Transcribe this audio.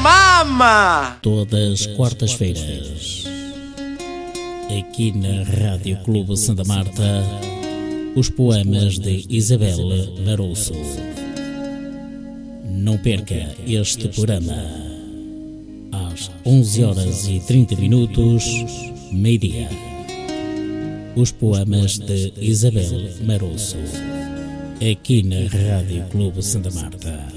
mama! Todas quartas-feiras, aqui na Rádio Clube Santa Marta, os poemas de Isabel Larouço. Não perca este programa às 11h30, meio-dia. Os poemas de Isabel Larouço, aqui na Rádio Clube Santa Marta.